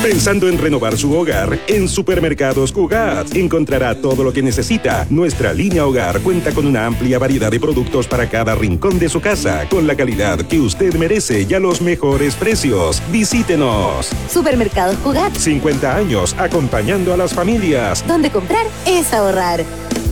Pensando en renovar su hogar, en Supermercados Cugat encontrará todo lo que necesita. Nuestra línea hogar cuenta con una amplia variedad de productos para cada rincón de su casa, con la calidad que usted merece y a los mejores precios. Visítenos. Supermercados Cugat. 50 años acompañando a las familias. Donde comprar es ahorrar.